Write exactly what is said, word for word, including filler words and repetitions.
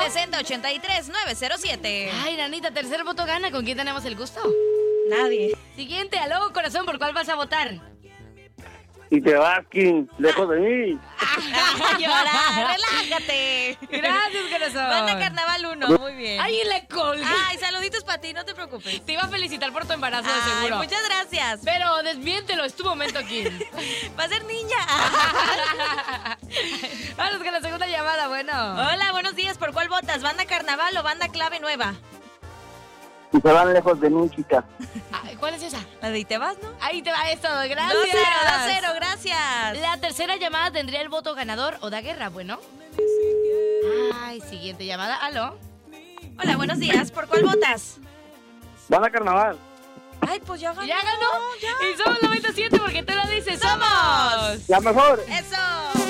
sesenta, ochenta y tres, nueve cero siete. Ay, nanita, tercer voto gana. ¿Con quién tenemos el gusto? Nadie. Siguiente, aló, corazón, ¿por cuál vas a votar? Y te vas, Kim, lejos de mí. A llorar, relájate. Gracias, corazón. Banda Carnaval uno, muy bien. Ay, le colgué. Ay, saluditos para ti, no te preocupes. Te iba a felicitar por tu embarazo, de Ay, seguro. muchas gracias. Pero desmiéntelo, es tu momento aquí. Va a ser niña. Vamos con la segunda llamada, bueno. Hola, buenos días. ¿Por cuál votas? ¿Banda Carnaval o Banda Clave Nueva? Y se van lejos de mí, chica. Ay, ¿cuál es esa? La de ¿y te vas, no? Ahí te va esto, gracias. dos cero, dos cero, gracias. La tercera llamada tendría el voto ganador o da guerra, bueno. Ay, siguiente llamada, aló. Hola, buenos días. ¿Por cuál votas? Van a carnaval. Ay, pues ya ganó. ¿Ya ganó? Ya. Y somos noventa y siete porque tú lo dices, somos. La mejor. Eso.